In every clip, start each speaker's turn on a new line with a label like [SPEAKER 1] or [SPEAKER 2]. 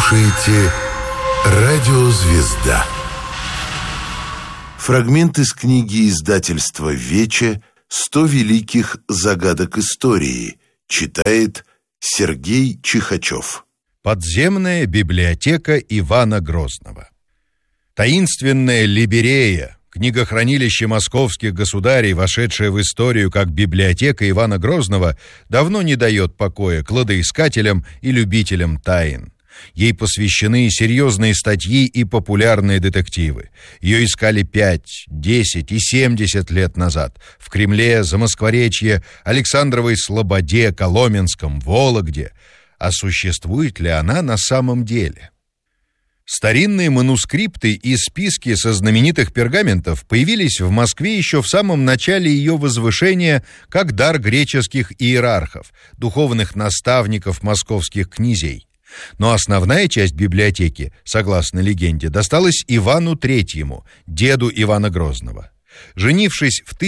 [SPEAKER 1] слушаете «Радио Звезда». Фрагмент из книги издательства «Вече» «100 великих загадок истории». Читает Сергей Чихачев.
[SPEAKER 2] Подземная библиотека Ивана Грозного. Таинственная Либерея, книгохранилище московских государей, вошедшее в историю как библиотека Ивана Грозного, давно не дает покоя кладоискателям и любителям тайн. Ей посвящены серьезные статьи и популярные детективы. Ее искали 5, 10 и 70 лет назад в Кремле, Замоскворечье, Александровой Слободе, Коломенском, Вологде. А существует ли она на самом деле? Старинные манускрипты и списки со знаменитых пергаментов появились в Москве еще в самом начале ее возвышения как дар греческих иерархов, духовных наставников московских князей. Но основная часть библиотеки, согласно легенде, досталась Ивану III, деду Ивана Грозного. Женившись в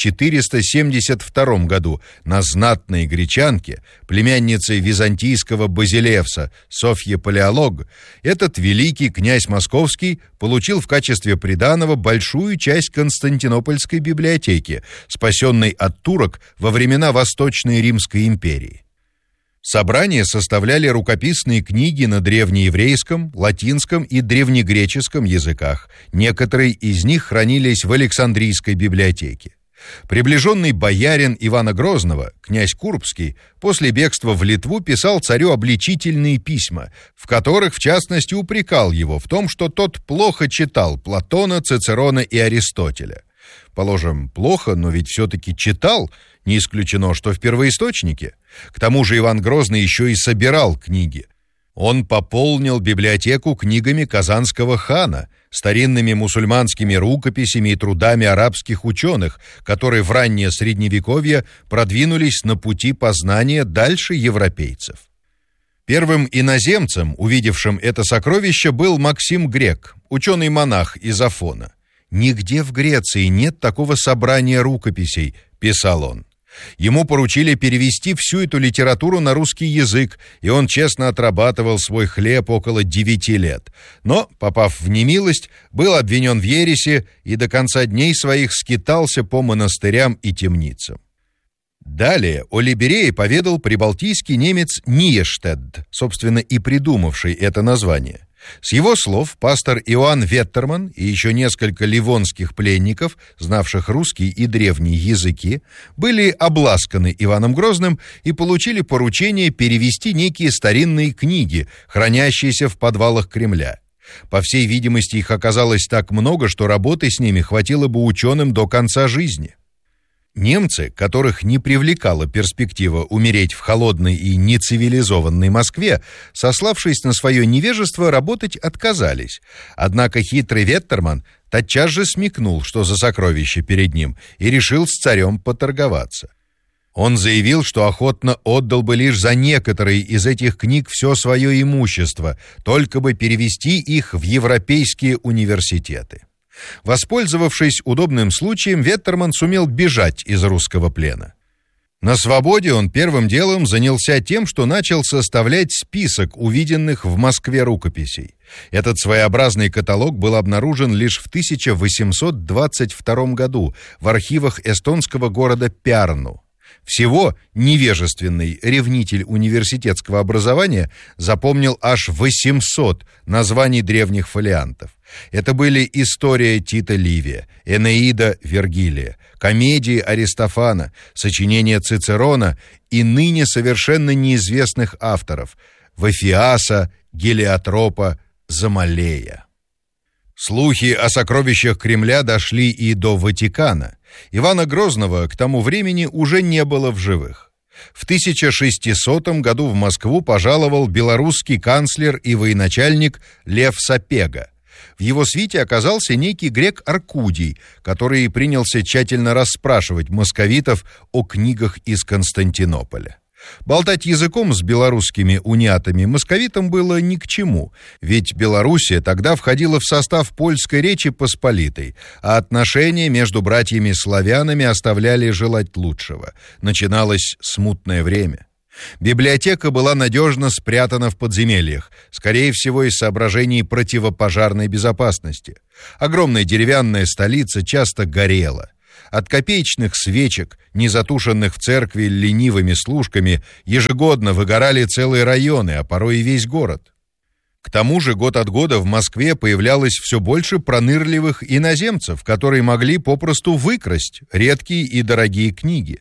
[SPEAKER 2] 1472 году на знатной гречанке, племяннице византийского базилевса Софье Палеолог, этот великий князь московский получил в качестве приданого большую часть Константинопольской библиотеки, спасенной от турок во времена Восточной Римской империи. Собрание составляли рукописные книги на древнееврейском, латинском и древнегреческом языках. Некоторые из них хранились в Александрийской библиотеке. Приближенный боярин Ивана Грозного, князь Курбский, после бегства в Литву писал царю обличительные письма, в которых, в частности, упрекал его в том, что тот плохо читал Платона, Цицерона и Аристотеля. Положим, плохо, но ведь все-таки читал, не исключено, что в первоисточнике. К тому же Иван Грозный еще и собирал книги. Он пополнил библиотеку книгами Казанского хана, старинными мусульманскими рукописями и трудами арабских ученых, которые в раннее Средневековье продвинулись на пути познания дальше европейцев. Первым иноземцем, увидевшим это сокровище, был Максим Грек, ученый-монах из Афона. «Нигде в Греции нет такого собрания рукописей», — писал он. Ему поручили перевести всю эту литературу на русский язык, и он честно отрабатывал свой хлеб около 9 лет. Но, попав в немилость, был обвинен в ереси и до конца дней своих скитался по монастырям и темницам. Далее о Либерее поведал прибалтийский немец Ниештедт, собственно, и придумавший это название. С его слов пастор Иоанн Веттерман и еще несколько ливонских пленников, знавших русский и древний языки, были обласканы Иваном Грозным и получили поручение перевести некие старинные книги, хранящиеся в подвалах Кремля. По всей видимости, их оказалось так много, что работы с ними хватило бы ученым до конца жизни. Немцы, которых не привлекала перспектива умереть в холодной и нецивилизованной Москве, сославшись на свое невежество, работать отказались. Однако хитрый Веттерман тотчас же смекнул, что за сокровище перед ним, и решил с царем поторговаться. Он заявил, что охотно отдал бы лишь за некоторые из этих книг все свое имущество, только бы перевести их в европейские университеты. Воспользовавшись удобным случаем, Веттерман сумел бежать из русского плена. На свободе он первым делом занялся тем, что начал составлять список увиденных в Москве рукописей. Этот своеобразный каталог был обнаружен лишь в 1822 году в архивах эстонского города Пярну. Всего невежественный ревнитель университетского образования запомнил аж 800 названий древних фолиантов. Это были история Тита Livia, Энеида Вергилия, комедии Аристофана, сочинения Цицерона и ныне совершенно неизвестных авторов Вафиаса, Гелиотропа, Замалея. Слухи о сокровищах Кремля дошли и до Ватикана. Ивана Грозного к тому времени уже не было в живых. В 1600 году в Москву пожаловал белорусский канцлер и военачальник Лев Сапега. В его свите оказался некий грек Аркудий, который принялся тщательно расспрашивать московитов о книгах из Константинополя. Болтать языком с белорусскими униатами московитам было ни к чему, ведь Белоруссия тогда входила в состав польской Речи Посполитой, а отношения между братьями-славянами оставляли желать лучшего. Начиналось смутное время. Библиотека была надежно спрятана в подземельях, скорее всего, из соображений противопожарной безопасности. Огромная деревянная столица часто горела. От копеечных свечек, не затушенных в церкви ленивыми служками, ежегодно выгорали целые районы, а порой и весь город. К тому же год от года в Москве появлялось все больше пронырливых иноземцев, которые могли попросту выкрасть редкие и дорогие книги.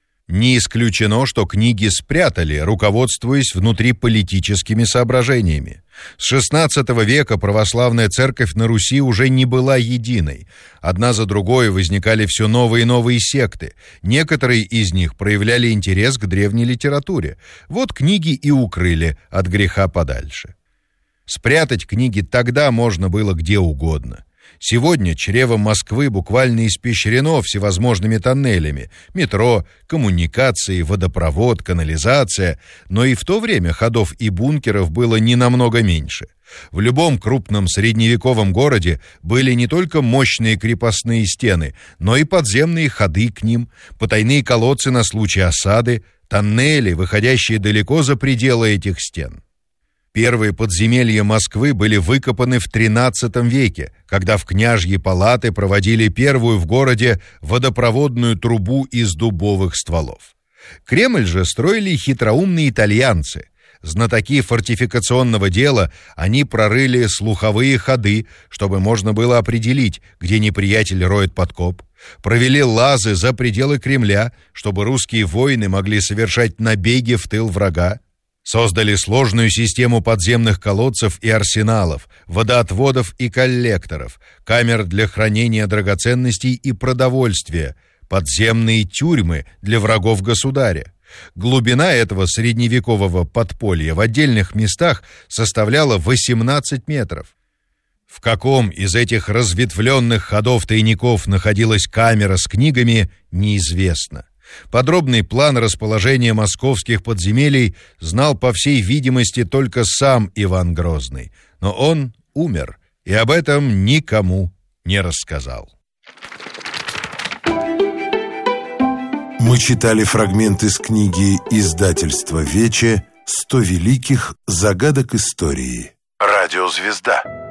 [SPEAKER 2] Не исключено, что книги спрятали, руководствуясь внутриполитическими соображениями. С XVI века православная церковь на Руси уже не была единой. Одна за другой возникали все новые и новые секты. Некоторые из них проявляли интерес к древней литературе. Вот книги и укрыли от греха подальше. Спрятать книги тогда можно было где угодно. Сегодня чрево Москвы буквально испещрено всевозможными тоннелями: метро, коммуникации, водопровод, канализация. Но и в то время ходов и бункеров было не намного меньше. В любом крупном средневековом городе были не только мощные крепостные стены, но и подземные ходы к ним, потайные колодцы на случай осады, тоннели, выходящие далеко за пределы этих стен. Первые подземелья Москвы были выкопаны в XIII веке, когда в княжьи палаты проводили первую в городе водопроводную трубу из дубовых стволов. Кремль же строили хитроумные итальянцы. Знатоки фортификационного дела, они прорыли слуховые ходы, чтобы можно было определить, где неприятель роет подкоп. Провели лазы за пределы Кремля, чтобы русские воины могли совершать набеги в тыл врага. Создали сложную систему подземных колодцев и арсеналов, водоотводов и коллекторов, камер для хранения драгоценностей и продовольствия, подземные тюрьмы для врагов государя. Глубина этого средневекового подполья в отдельных местах составляла 18 метров. В каком из этих разветвленных ходов-тайников находилась камера с книгами, неизвестно. Подробный план расположения московских подземелий знал, по всей видимости, только сам Иван Грозный, но он умер и об этом никому не рассказал.
[SPEAKER 1] Мы читали фрагмент из книги издательства «Вече» «100 великих загадок истории». Радиозвезда.